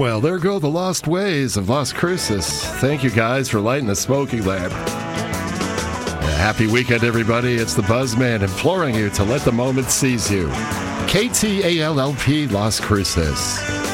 Well, there go the lost ways of Las Cruces. Thank you guys for lighting the smoking lamp. Happy weekend, everybody. It's the Buzzman imploring you to let the moment seize you. KTALLP Las Cruces.